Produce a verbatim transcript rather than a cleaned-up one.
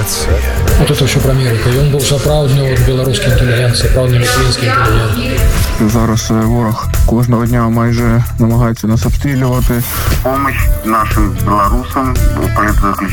Рацыя. Вот это ўсё пра Амерыку. Ён быў сапраўдны от беларускі інтэлігент, сапраўдны літвінскі інтэлігент. Зараз ворог кожного дня майже намагається нас обстрілювати. Помощь нашим белорусам, политзаключенным